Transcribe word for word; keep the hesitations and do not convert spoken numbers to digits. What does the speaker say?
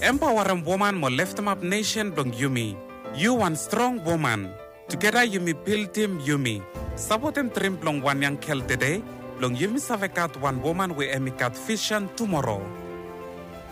Empowering woman mo lift up nation blong Yumi. You one strong woman. Together Yumi build team Yumi. Sabotem trim blong one yang kel today. Blong Yumi savekat one woman we emikat vision tomorrow.